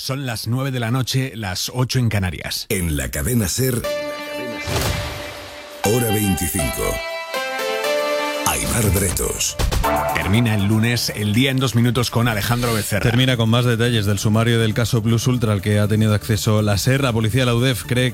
Son las 9 de la noche, las 8 en Canarias. En la cadena SER, hora 25. Aimar Bretos. Termina el lunes, el día en 2 minutos con Alejandro Becerra. Termina con más detalles del sumario del caso Plus Ultra al que ha tenido acceso la SER. La policía de la UDEF cree